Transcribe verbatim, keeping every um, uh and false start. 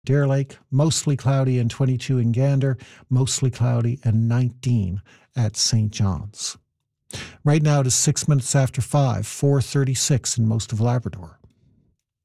Deer Lake, mostly cloudy and twenty-two in Gander, mostly cloudy and nineteen at Saint John's. Right now it is six minutes after five, four thirty-six in most of Labrador.